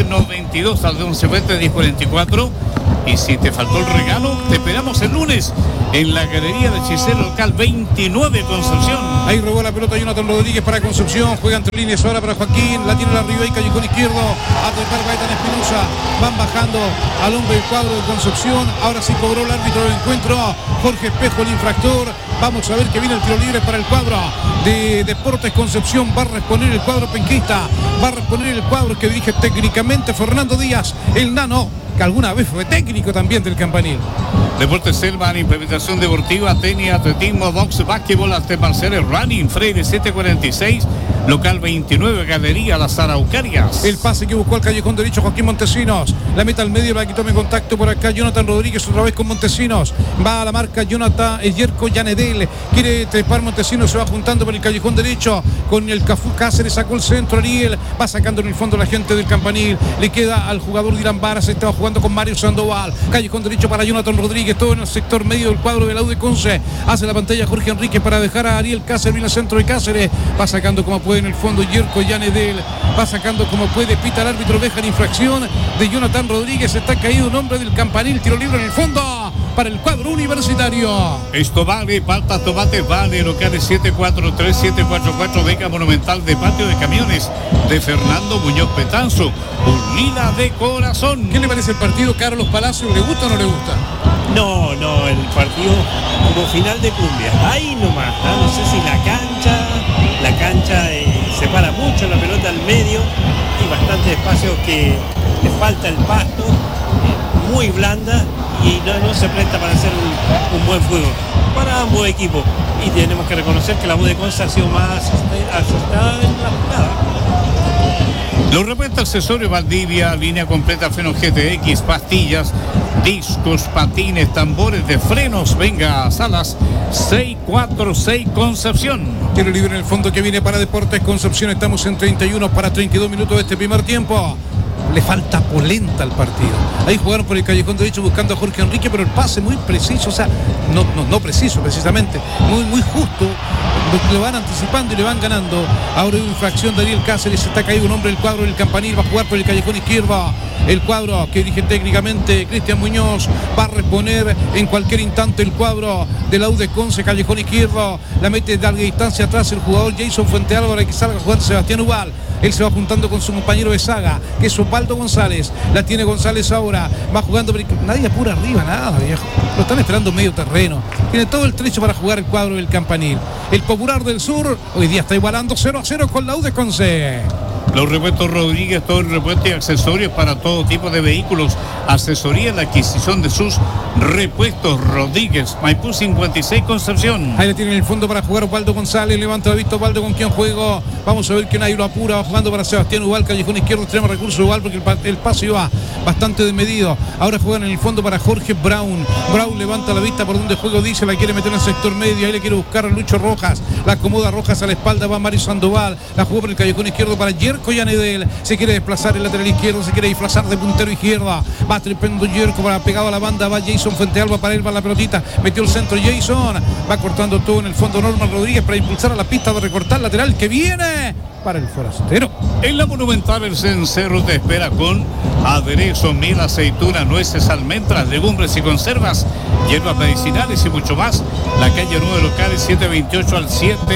2092 al de 1120 1044. Y si te faltó el regalo, te esperamos el lunes en la Galería de Hechicero Local 29 Concepción. Ahí robó la pelota Jonathan Rodríguez para Concepción. Juega entre líneas ahora para Joaquín. La tiene la arriba y callejón izquierdo. A trepar Gaetán Espinosa. Van bajando al hombre del cuadro de Concepción. Ahora sí cobró el árbitro del encuentro. Jorge Espejo, el infractor. Vamos a ver que viene el tiro libre para el cuadro de Deportes Concepción. Va a responder el cuadro penquista. Va a responder el cuadro que dirige técnicamente Fernando Díaz, el nano, que alguna vez fue técnico también del Campanil. Deportes Selman, implementación deportiva, tenis, atletismo, box, básquetbol, artes marciales, running, Freire 746, local 29, Galería Las Araucarias. El pase que buscó al callejón derecho Joaquín Montesinos. La meta al medio, la que tome contacto por acá Jonathan Rodríguez otra vez con Montesinos. Va a la marca Jonathan Yerko Yanedel. Quiere trepar Montesinos, se va juntando por el callejón derecho con el Cafú Cáceres. Sacó el centro Ariel. Va sacando en el fondo la gente del Campanil. Le queda al jugador Dylan Vara. Se estaba jugando con Mario Sandoval. Callejón derecho para Jonathan Rodríguez. Todo en el sector medio del cuadro de la U de Conce. Hace la pantalla Jorge Enríquez para dejar a Ariel Cáceres. Viene al centro de Cáceres. Va sacando como puede en el fondo Yerko Yanedel. Va sacando como puede. Pita el árbitro. Deja la infracción de Jonathan Rodríguez. Está caído un hombre del Campanil. Tiro libre en el fondo para el cuadro universitario. Esto vale, palta, tomate, vale, locales 743, 744, beca monumental de patio de camiones de Fernando Muñoz Petanzo, un lila de corazón. ¿Qué le parece el partido, Carlos Palacios? ¿Le gusta o no le gusta? No, el partido como final de cumbia. Ahí nomás, no sé si la cancha separa mucho la pelota al medio y bastante espacio que le falta el pasto, muy blanda y no se presta para hacer un buen fútbol para ambos equipos. Y tenemos que reconocer que la U de Conce ha sido más acertada en la jugada. Los repuestos accesorios Valdivia, línea completa, frenos GTX, pastillas, discos, patines, tambores de frenos. Venga, Salas 646 Concepción. Tiro libre en el fondo que viene para Deportes Concepción. Estamos en 31 para 32 minutos de este primer tiempo. Le falta polenta al partido. Ahí jugaron por el callejón derecho buscando a Jorge Enrique, pero el pase muy preciso, o sea, no preciso precisamente, muy justo. Le van anticipando y le van ganando. Ahora hay una infracción de Ariel Cáceres. Está caído un hombre del cuadro del Campanil. Va a jugar por el callejón izquierdo. El cuadro que dirige técnicamente Cristian Muñoz. Va a reponer en cualquier instante el cuadro de la U de Conce. Callejón izquierdo. La mete de larga distancia atrás el jugador Jason Fuente Álvarez, que salga a jugar Sebastián Ubal. Él se va juntando con su compañero de saga, que es Osvaldo González. La tiene González ahora. Va jugando. Nadie apura arriba, nada, viejo. Lo están esperando en medio terreno. Tiene todo el trecho para jugar el cuadro del Campanil. El Popular del Sur hoy día está igualando 0-0 con la U de Conce. Los repuestos Rodríguez, todo el repuesto y accesorios para todo tipo de vehículos. Asesoría en la adquisición de sus repuestos Rodríguez, Maipú 56 Concepción. Ahí le tiene en el fondo para jugar Osvaldo González. Levanta la vista Osvaldo, con quien juego. Vamos a ver que nadie lo apura. Va jugando para Sebastián Ubal, callejón izquierdo, extremo recurso Ubal, porque el pase iba bastante desmedido. Ahora juegan en el fondo para Jorge Brown. Brown levanta la vista por donde juego dice, la quiere meter en el sector medio. Ahí le quiere buscar a Lucho Rojas. La acomoda Rojas a la espalda, va Mario Sandoval. La jugó por el callejón izquierdo para Yerko Yanedel. Se quiere desplazar el lateral izquierdo, se quiere disfrazar de puntero izquierda. Va trependo Yerko para pegado a la banda. Va Jason Fuentealba, para él va la pelotita. Metió el centro Jason. Va cortando todo en el fondo Norman Rodríguez para impulsar a la pista de recortar lateral que viene para el forastero. En la Monumental el Cencerro te espera con aderezo, miel, aceituna, nueces, almendras, legumbres y conservas, hierbas medicinales y mucho más. La calle 9 locales 728 al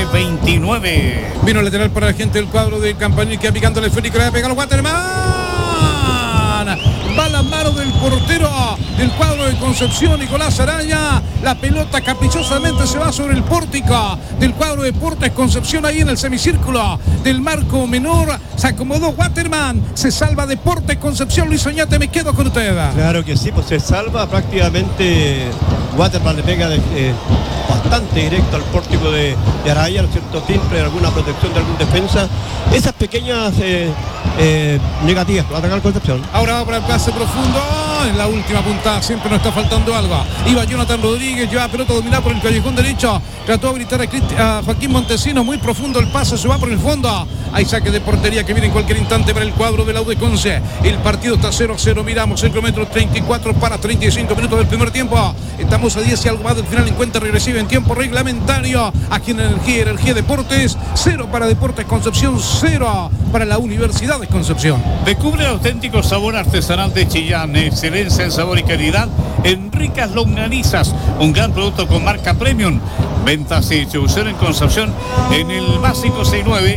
729. Vino el lateral para la gente del cuadro del Campanil, que va picando el esférico, le va a pegar a Waterman. Va a la mano del portero del cuadro de Concepción, Nicolás Araña. La pelota caprichosamente se va sobre el pórtico del cuadro de Deportes Concepción, ahí en el semicírculo del marco menor. Se acomodó Waterman, se salva Deportes Concepción. Luis Oñate, me quedo con usted. Claro que sí, pues se salva prácticamente. Waterman le pega bastante directo al pórtico de Araya, ¿no es cierto? Siempre alguna protección de algún defensa. Esas pequeñas negativas va a atacar Concepción. Ahora va para el pase profundo. En la última puntada siempre nos está faltando algo. Iba Jonathan Rodríguez, lleva pelota dominada por el callejón derecho. Trató de gritar a Joaquín Montesino. Muy profundo el pase, se va por el fondo. Hay saque de portería que viene en cualquier instante para el cuadro de la U de Conce. El partido está 0-0. Miramos el kilómetro 34 para 35 minutos del primer tiempo. Estamos a 10 y algo más del final en cuenta regresiva en tiempo reglamentario. Aquí en Energía Deportes. 0 para Deportes Concepción, 0 para la Universidad de Concepción. Descubre el auténtico sabor artesanal de Chillán. Excelencia en sabor y calidad en ricas longanizas. Un gran producto con marca Premium. Ventas y distribución en Concepción en el más 569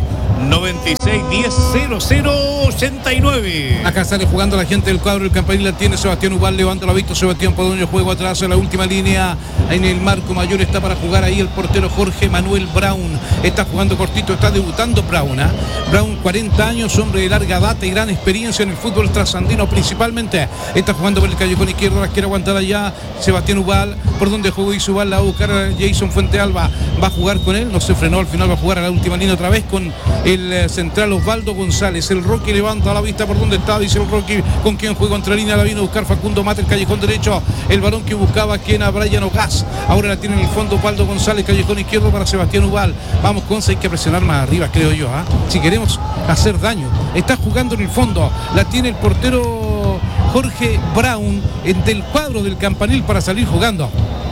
96100089. Acá sale jugando la gente del cuadro del Campanil. La tiene Sebastián Ubal, levanta la vista Sebastián Podoño, juego atrás en la última línea. En el marco mayor está para jugar ahí el portero Jorge Manuel Brown. Está jugando cortito, está debutando Brown. Brown, 40 años, hombre de larga data y gran experiencia en el fútbol trasandino principalmente. Está jugando por el callejón izquierdo, la quiere aguantar allá Sebastián Ubal. Por donde jugó Isubal, la va a buscar a Jason Fuentealba. Va a jugar con él, no se frenó, al final va a jugar a la última línea otra vez con el central Osvaldo González. El Rocky levanta la vista por donde está, dice el Rocky, con quien juega contra línea. La vino a buscar Facundo Mata, el callejón derecho. El balón que buscaba quien a Brian Ogaz. Ahora la tiene en el fondo Osvaldo González, callejón izquierdo para Sebastián Ubal. Vamos, Conce, hay que presionar más arriba, creo yo, si queremos hacer daño. Está jugando en el fondo, la tiene el portero Jorge Brown del cuadro del Campanil para salir jugando.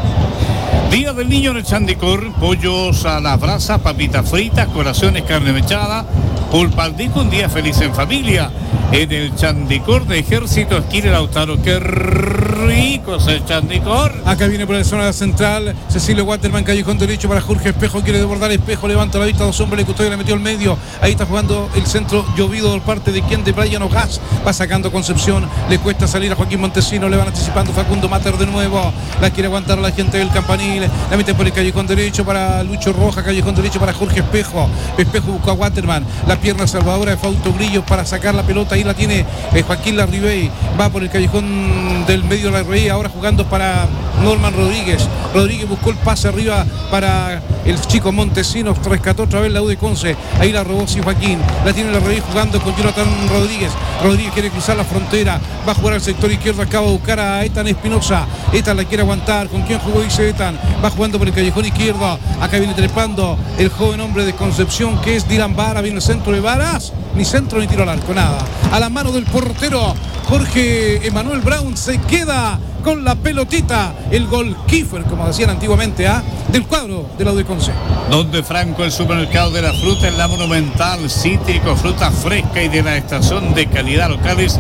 Día del Niño en el Chandicor, pollos a la brasa, papitas fritas, corazones, carne mechada, pulpa al disco, un día feliz en familia. En el Chandicor de Ejército, esquina Lautaro. Qué rico es el Chandicor. Acá viene por la zona central Cecilio Waterman, callejón derecho para Jorge Espejo, quiere desbordar Espejo, levanta la vista, dos hombres, le custodia, le metió al medio. Ahí está jugando el centro llovido por parte de quien, de Brian Ogaz. Va sacando Concepción, le cuesta salir a Joaquín Montesino, le van anticipando Facundo Mater de nuevo. La quiere aguantar la gente del Campanil, la mete por el callejón derecho para Lucho Roja, callejón derecho para Jorge Espejo. Espejo busca a Waterman, la pierna salvadora de Fausto Grillo para sacar la pelota. Ahí la tiene Joaquín Larribey, va por el callejón del medio Larribey, ahora jugando para Norman Rodríguez. Rodríguez buscó el pase arriba para el chico Montesinos, rescató otra vez la U de Conce. Ahí la robó Joaquín, la tiene Larribey jugando con Jonathan Rodríguez. Rodríguez quiere cruzar la frontera, va a jugar al sector izquierdo, acaba de buscar a Etan Espinosa. Etan la quiere aguantar, ¿con quién jugó? Dice Etan, va jugando por el callejón izquierdo. Acá viene trepando el joven hombre de Concepción, que es Dylan Vara. Viene el centro de Varas, ni centro ni tiro al arco, nada. A la mano del portero Jorge Emanuel Brown, se queda con la pelotita, el goalkeeper, como decían antiguamente, del cuadro de la U de Conce. Donde Franco, el supermercado de la fruta en la Monumental, cítrico, fruta fresca y de la estación de calidad locales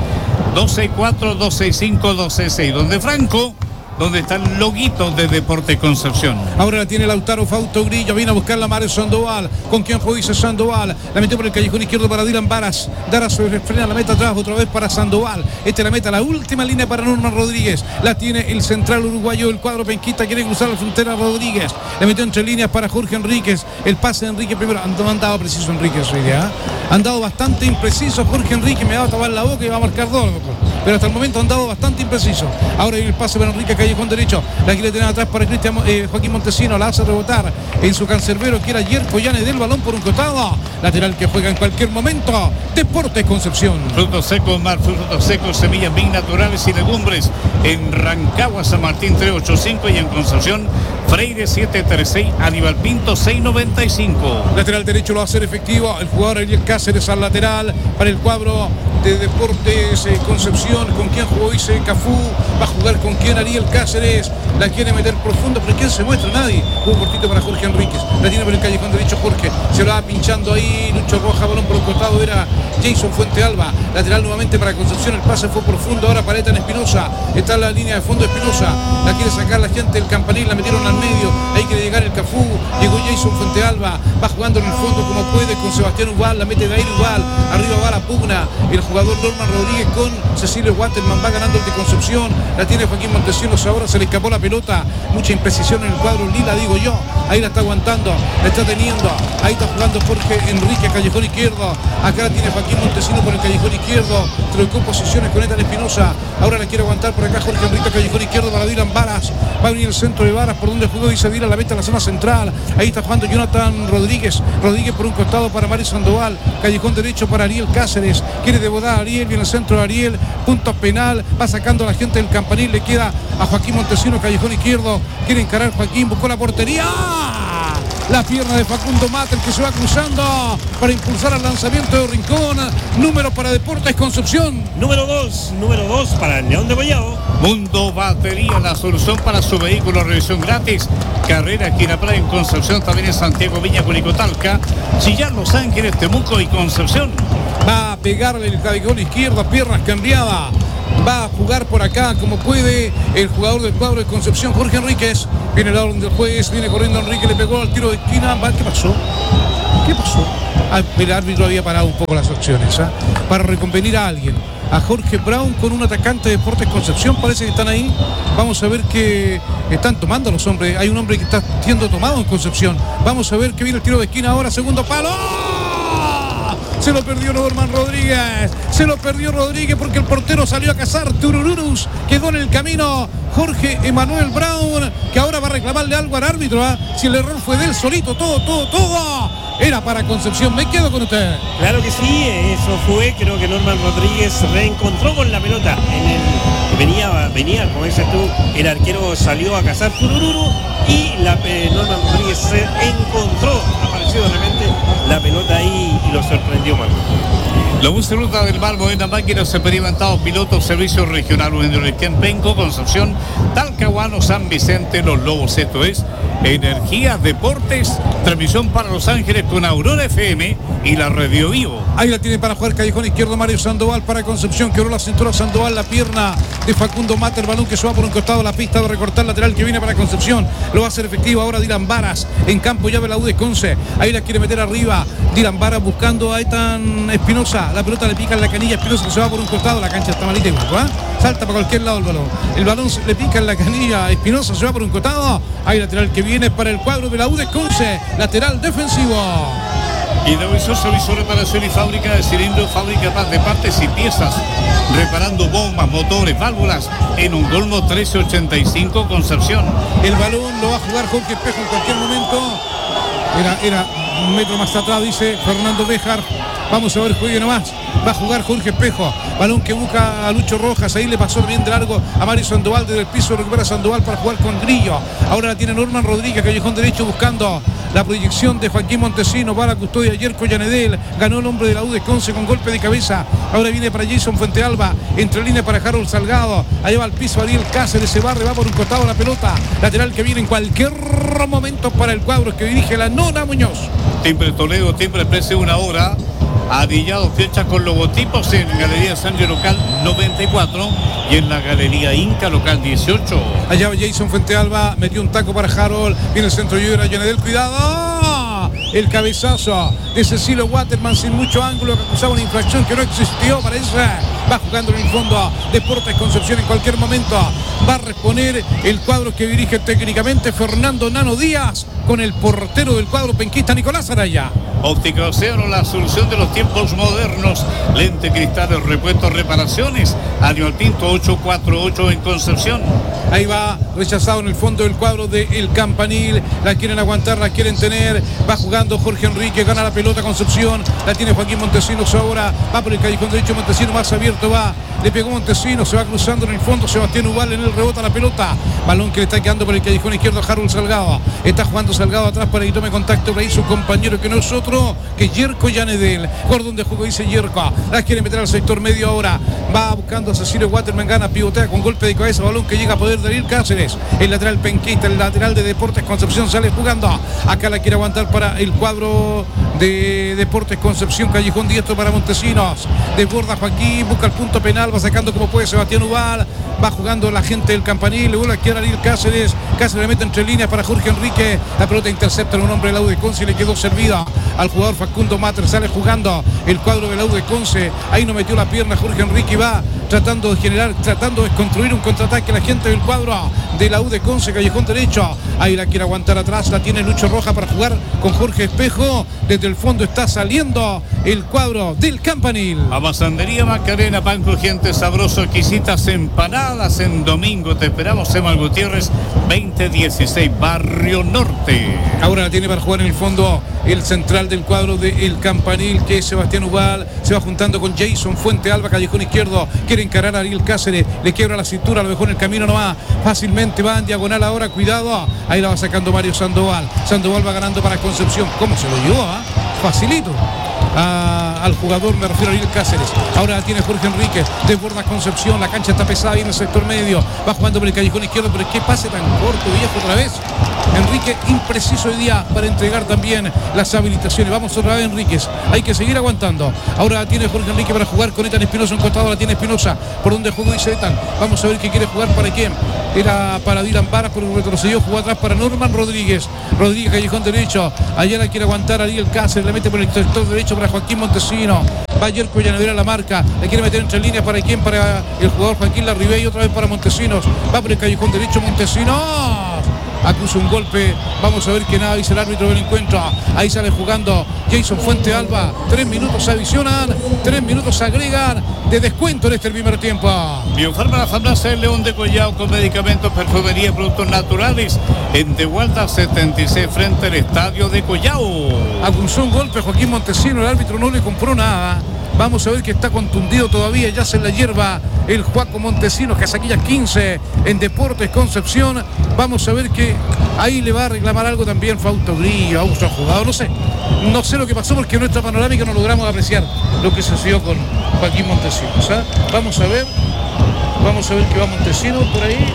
264, 265, 266. Donde Franco, donde está el loguito de Deportes Concepción. Ahora la tiene Lautaro Fausto Grillo, viene a buscar la Mario Sandoval, con quien fue, dice Sandoval, la metió por el callejón izquierdo para Dylan Varas. Dara sobre frena, la meta atrás otra vez para Sandoval. La meta, la última línea para Norman Rodríguez, la tiene el central uruguayo, el cuadro penquista, quiere cruzar la frontera Rodríguez, la metió entre líneas para Jorge Enríquez. El pase de Enrique primero, no han dado preciso Enríquez hoy día, han dado bastante impreciso. Jorge Enríquez me va a tapar la boca y va a marcar dos, pero hasta el momento han dado bastante impreciso. Ahora el pase para Enrique, callejón derecho, la quiere tener atrás para Joaquín Montesino, la hace rebotar en su cancerbero, que era Yerko Llanes, del balón por un costado. Lateral que juega en cualquier momento, Deportes Concepción. Frutos secos Mar, frutos secos, semillas bien naturales y legumbres en Rancagua, San Martín 385 y en Concepción Freire 736, Aníbal Pinto 695. Lateral derecho lo va a hacer efectivo el jugador Ariel Cáceres al lateral para el cuadro de Deportes Concepción. ¿Con quién jugó? Dice Cafú, va a jugar con quién, Ariel Cáceres, la quiere meter profundo, pero ¿quién se muestra? Nadie. Un cortito para Jorge Enríquez, la tiene por el callejón derecho Jorge, se lo va pinchando ahí Lucho Roja, balón por el costado, era Jason Fuentealba, lateral nuevamente para Concepción, el pase fue profundo, ahora para Ethan Espinosa, está en la línea de fondo Espinosa, la quiere sacar la gente del Campanil, la metieron al medio, ahí quiere llegar el Cafú, llegó Jason Fuentealba, va jugando en el fondo como puede con Sebastián Ubal, la mete Dair Ubal, arriba va la pugna, el jugador Norman Rodríguez con Cecilio Waterman, va ganando el de Concepción, la tiene Joaquín Montesinos, ahora se le escapó la pelota, mucha imprecisión en el cuadro lila, digo yo, ahí la está aguantando, la está teniendo, ahí está jugando Jorge Enrique, callejón izquierdo, acá la tiene Joaquín Montesinos por el callejón izquierdo, trocó posiciones con Ethan Espinosa, ahora la quiere aguantar por acá Jorge Enrique, callejón izquierdo para Dylan Varas, va a venir el centro de Varas, por donde jugó dice Dylan, la mete a la zona central, ahí está jugando Jonathan Rodríguez por un costado para Mario Sandoval, callejón derecho para Ariel Cáceres, quiere devorar a Ariel, viene el centro de Ariel, punto penal, va sacando a la gente del Campanil, le queda a Joaquín Montesinos, callejón izquierdo, quiere encarar Joaquín, buscó la portería, la pierna de Facundo Mater que se va cruzando para impulsar al lanzamiento de Rincón, número para Deportes Concepción. Número 2 para el León de Bollao. Mundo Batería, la solución para su vehículo, revisión gratis. Carrera Quirapray en Concepción, también en Santiago, Viña, Curicotalca, Chillán, Los Ángeles, Temuco y Concepción. Va a pegarle el callejón izquierdo, piernas cambiadas. Va a jugar por acá como puede el jugador del cuadro de Concepción, Jorge Enríquez. Viene la orden del juez, viene corriendo Enrique, le pegó al tiro de esquina. ¿Qué pasó? El árbitro había parado un poco las acciones, para reconvenir a alguien. A Jorge Brown con un atacante de Deportes Concepción, parece que están ahí. Vamos a ver que están tomando los hombres. Hay un hombre que está siendo tomado en Concepción. Vamos a ver que viene el tiro de esquina ahora, segundo palo. Se lo perdió Norman Rodríguez. Se lo perdió Rodríguez porque el portero salió a cazar. Turururus quedó en el camino. Jorge Emanuel Brown, que ahora va a reclamarle algo al árbitro. Si el error fue de él solito, todo. Era para Concepción. Me quedo con usted. Claro que sí, eso fue. Creo que Norman Rodríguez se reencontró con la pelota. Venía, como dices tú, el arquero salió a cazar Turururu y Norman Rodríguez se encontró. Apareció de repente la pelota ahí y lo sorprendió mal. La bus de ruta del Mar Moderna Máquinas experimentados pilotos servicio regional en Penco, Concepción, Talcahuano, San Vicente, Los Lobos. Esto es Energía Deportes, transmisión para Los Ángeles con Aurora FM y la Radio Vivo. Ahí la tiene para jugar callejón izquierdo Mario Sandoval para Concepción, quebró la cintura Sandoval, la pierna de Facundo Mater, balón que se va por un costado, la pista de recortar lateral que viene para Concepción, lo va a hacer efectivo ahora Dylan Varas, en campo llave la U de Conce, ahí la quiere meter arriba, Dylan Varas buscando a Ethan Espinosa, la pelota le pica en la canilla, Espinosa que se va por un costado, la cancha está malita igual, salta para cualquier lado el balón le pica en la canilla, Espinosa se va por un costado, ahí lateral que viene para el cuadro de la U de Conce, lateral defensivo. Hidrovisor, servicio, reparación y fábrica de cilindros, fábrica de partes y piezas, reparando bombas, motores, válvulas, en un Golmo 1385 Concepción. El balón lo va a jugar Jorge Espejo en cualquier momento. Era un metro más atrás, dice Fernando Béjar. Vamos a ver, juegue nomás. Va a jugar Jorge Espejo. Balón que busca a Lucho Rojas. Ahí le pasó bien de largo a Mario Sandoval. Desde el piso recupera Sandoval para jugar con Grillo. Ahora la tiene Norman Rodríguez, callejón derecho, buscando la proyección de Joaquín Montesinos. Va a la custodia de Yerko Yanedel. Ganó el hombre de la U de Conce con golpe de cabeza. Ahora viene para Jason Fuentealba. Entre línea para Harold Salgado. Ahí va al piso Ariel Cáceres. Se barre, va por un costado la pelota. Lateral que viene en cualquier momento para el cuadro que dirige la Nona Muñoz. Timbre Toledo, timbre precio 1 hora. Adillado, fecha con logotipos en Galería Sánchez Local 94 y en la Galería Inca Local 18. Allá va Jason Fuentealba, metió un taco para Harold, viene el centro y era Yanedel, cuidado, el cabezazo de Cecilio Waterman sin mucho ángulo que acusaba una infracción que no existió, parece. Va jugando en el fondo Deportes Concepción en cualquier momento. Va a responder el cuadro que dirige técnicamente Fernando Nano Díaz con el portero del cuadro penquista Nicolás Araya. Óptica Océano, la solución de los tiempos modernos. Lente, cristales, repuestos, reparaciones. Año Alpinto 848 en Concepción. Ahí va, rechazado en el fondo del cuadro del Campanil. La quieren aguantar, la quieren tener. Va jugando Jorge Enrique, gana la pelota Concepción. La tiene Joaquín Montesinos ahora. Va por el callejón derecho, Montesinos más abierto va. Le pegó Montesinos, se va cruzando en el fondo. Sebastián Ubal en el rebota la pelota. Balón que le está quedando por el callejón izquierdo a Harold Salgado. Está jugando Salgado atrás para que tome contacto por ahí su compañero que no es otro que Yerko Yanedel. Cordón de juego dice Yerko. La quiere meter al sector medio ahora. Va buscando a Cecilio Waterman, gana, pivotea con golpe de cabeza, balón que llega a poder de Ariel Cáceres. El lateral penquista, el lateral de Deportes Concepción sale jugando. Acá la quiere aguantar para el cuadro de Deportes Concepción. Callejón diestro para Montesinos. Desborda Joaquín, busca el punto penal, va sacando como puede Sebastián Ubal. Va jugando la gente del Campanil, le vuelve a quedar Ariel Cáceres. Cáceres le mete entre líneas para Jorge Enrique. La pelota intercepta en un hombre del Aude Conce y le quedó servida al jugador Facundo Mater. Sale jugando el cuadro del Aude Conce. Ahí no metió la pierna Jorge Enrique y va tratando de generar, tratando de construir un contraataque la gente del cuadro de la U de Conce, callejón derecho. Ahí la quiere aguantar atrás, la tiene Lucho Roja para jugar con Jorge Espejo. Desde el fondo está saliendo el cuadro del Campanil. Abasandería Macarena, pan crujiente, sabroso, exquisitas empanadas en domingo. Te esperamos, Emal Gutiérrez, 2016, Barrio Norte. Ahora la tiene para jugar en el fondo el central del cuadro del Campanil, que es Sebastián Ubal. Se va juntando con Jason Fuente Alba, callejón izquierdo. Quiere encarar a Ariel Cáceres, le quiebra la cintura, lo dejó en el camino nomás. Fácilmente va en diagonal ahora, cuidado. Ahí la va sacando Mario Sandoval. Sandoval va ganando para Concepción. ¿Cómo se lo llevó? Facilito. Al jugador, me refiero a Ariel Cáceres. Ahora la tiene Jorge Enríquez, desborda Concepción, la cancha está pesada, viene el sector medio, va jugando por el callejón izquierdo, pero qué pase tan corto, viejo, otra vez. Enrique impreciso hoy día para entregar también las habilitaciones. Vamos otra vez Enríquez, hay que seguir aguantando. Ahora la tiene Jorge Enrique para jugar con Etan Espinosa, un costado la tiene Espinosa, por donde jugó dice Etan. Vamos a ver qué quiere jugar para quién. Era para Dylan Varas, pero retrocedió, jugó atrás para Norman Rodríguez. Rodríguez, callejón derecho, allá la quiere aguantar Ariel Cáceres, le mete por el sector derecho para Joaquín Montesino. Va Yerko Yanedel a la marca, le quiere meter entre líneas para quién, para el jugador Joaquín Larribey y otra vez para Montesinos. Va por el callejón derecho Montesinos. Acusa un golpe, vamos a ver que nada dice el árbitro del encuentro. Ahí sale jugando Jason Fuente Alba. 3 minutos se adicionan, 3 minutos se agregan de descuento en este primer tiempo. Biofarma, la farmacia del León de Collao, con medicamentos, perfumería y productos naturales. En De Gualda 76, frente al estadio de Collao. Acusó un golpe Joaquín Montesino, el árbitro no le compró nada. Vamos a ver que está contundido todavía, ya se la hierba el Joaco Montesinos, Casaquillas 15 en Deportes Concepción. Vamos a ver que ahí le va a reclamar algo también Fausto Grillo, a otro jugador, no sé lo que pasó porque en nuestra panorámica no logramos apreciar lo que sucedió con Joaquín Montesinos. Vamos a ver que va Montesinos por ahí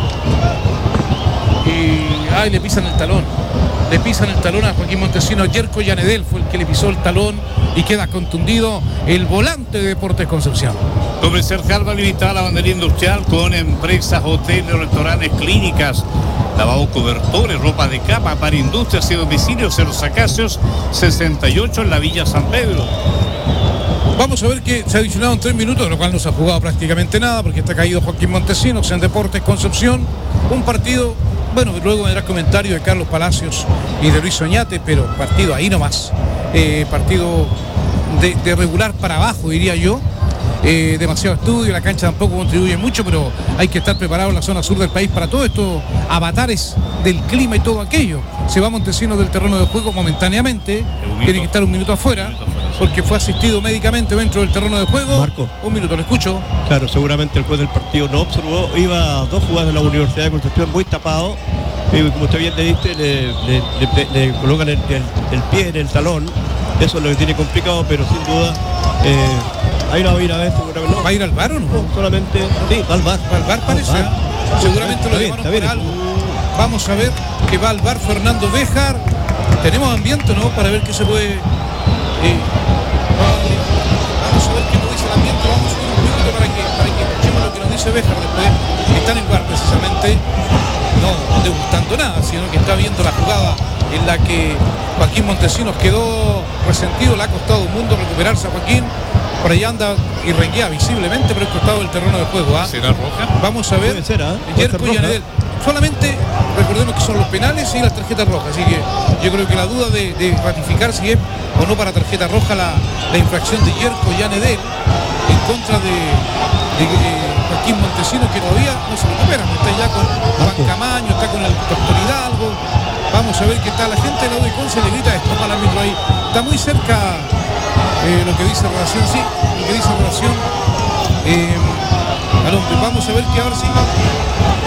y le pisan el talón. Le pisan el talón a Joaquín Montesinos. Yerko Yanedel fue el que le pisó el talón y queda contundido el volante de Deportes Concepción. Comercial Calva Limitada, la bandería industrial con empresas, hoteles, restaurantes, clínicas, lavabo, cobertores, ropa de cama para industrias y domicilios en Los Acacios 68 en la Villa San Pedro. Vamos a ver que se ha adicionado en 3 minutos, de lo cual no se ha jugado prácticamente nada porque está caído Joaquín Montesinos en Deportes Concepción. Un partido, bueno, luego vendrá comentario de Carlos Palacios y de Luis Oñate, pero partido ahí nomás. Partido de regular para abajo, diría yo. Demasiado estudio, la cancha tampoco contribuye mucho, pero hay que estar preparado en la zona sur del país para todo esto, avatares del clima y todo aquello. Se va Montesinos del terreno de juego momentáneamente, tiene que estar un minuto afuera, porque fue asistido médicamente dentro del terreno de juego. Marco. Un minuto, lo escucho. Claro, seguramente el juez del partido no observó, iba a 2 jugadas de la Universidad de Concepción muy tapado, como usted bien le diste, le colocan el pie en el talón, eso es lo que tiene complicado, pero sin duda ahí no va a ir a ver seguramente. No. ¿Va a ir al VAR o no? No, solamente, sí, va al VAR. Va al VAR parece. Seguramente lo llamaron por algo. Vamos a ver que va al VAR Fernando Béjar. Tenemos ambiente, ¿no? Para ver qué se puede. Vamos a ver qué nos dice el ambiente. Vamos a ver un minuto para que escuchemos lo que nos dice Béjar después. Está en el VAR precisamente, no degustando nada, sino que está viendo la jugada en la que Joaquín Montesinos quedó resentido. Le ha costado un mundo recuperarse a Joaquín. Por ahí anda y renguea visiblemente por el costado del terreno de juego. ¿Será roja? Vamos a ver. Puede ser, Yerko Yanedel. Solamente recordemos que son los penales y las tarjetas rojas. Así que yo creo que la duda de ratificar si es o no para tarjeta roja la infracción de Yerko Yanedel en contra de Joaquín Montesinos, que todavía no se recupera. Está ya con Juan Camaño, está con el doctor Hidalgo. Vamos a ver qué tal. La gente de la UD Conce le grita esto al árbitro ahí. Está muy cerca lo que dice relación, sí, lo que dice relación al hombre. Vamos a ver que ahora sí